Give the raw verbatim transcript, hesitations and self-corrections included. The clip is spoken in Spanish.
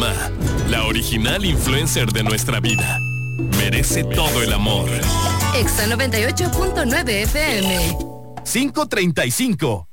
mamá, la original influencer de nuestra vida. Merece todo el amor. Exa noventa y ocho punto nueve F M. cinco treinta y cinco.